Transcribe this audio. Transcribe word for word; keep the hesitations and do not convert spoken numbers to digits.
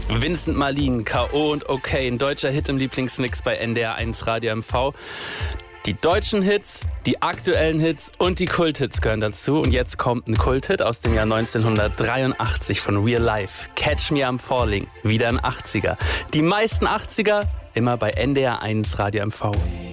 Vincent Marlin, K O und Okay, ein deutscher Hit im Lieblingsmix bei N D R eins Radio M V. Die deutschen Hits, die aktuellen Hits und die Kulthits gehören dazu. Und jetzt kommt ein Kulthit aus dem Jahr neunzehnhundertdreiundachtzig von Real Life. Catch Me I'm Falling, wieder ein achtziger. Die meisten achtziger immer bei N D R eins Radio M V.